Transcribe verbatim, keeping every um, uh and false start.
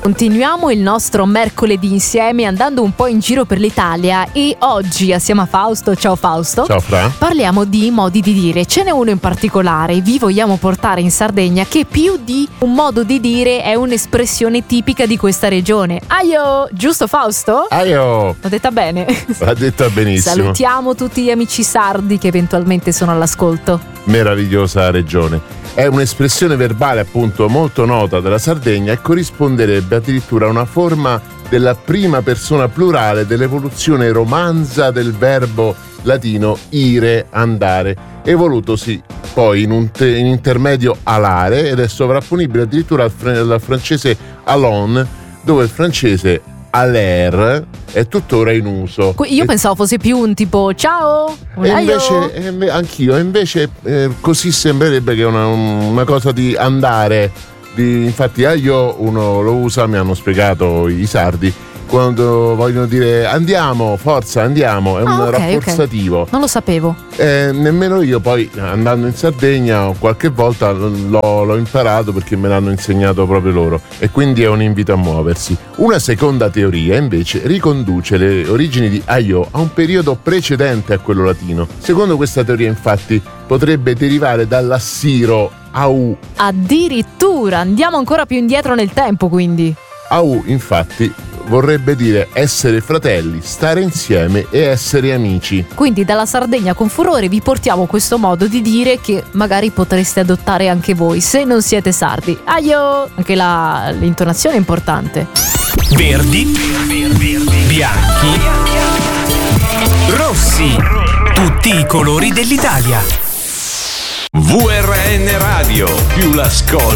Continuiamo il nostro mercoledì insieme andando un po' in giro per l'Italia e oggi assieme a Fausto, ciao Fausto, ciao Fra, parliamo di modi di dire. Ce n'è uno in particolare, vi vogliamo portare in Sardegna che più di un modo di dire è un'espressione tipica di questa regione. Aio, giusto Fausto? Aio! L'ho detta bene? L'ha detta benissimo. Salutiamo tutti gli amici sardi che eventualmente sono all'ascolto. Meravigliosa regione. È un'espressione verbale appunto molto nota della Sardegna e corrisponderebbe addirittura a una forma della prima persona plurale dell'evoluzione romanza del verbo latino ire, andare, evolutosi poi in un te- in intermedio alare ed è sovrapponibile addirittura al, fr- al francese alon, dove il francese aller è tuttora in uso. Io e, pensavo fosse più un tipo ciao, un e aio. invece e, anch'io e invece eh, così sembrerebbe che è una, una cosa di andare di, infatti aio uno lo usa, mi hanno spiegato i sardi, quando vogliono dire andiamo, forza, andiamo, è un ah, okay, rafforzativo. Okay. Non lo sapevo. Eh, nemmeno io poi andando in Sardegna qualche volta l'ho, l'ho imparato perché me l'hanno insegnato proprio loro e quindi è un invito a muoversi. Una seconda teoria invece riconduce le origini di aio a un periodo precedente a quello latino. Secondo questa teoria infatti potrebbe derivare dall'assiro au. Addirittura andiamo ancora più indietro nel tempo quindi. Au infatti vorrebbe dire essere fratelli, stare insieme e essere amici. Quindi dalla Sardegna con furore vi portiamo questo modo di dire che magari potreste adottare anche voi se non siete sardi. Aio! Anche la, l'intonazione è importante. Verdi, verdi, bianchi, rossi, tutti i colori dell'Italia. V R N Radio, più l'ascolto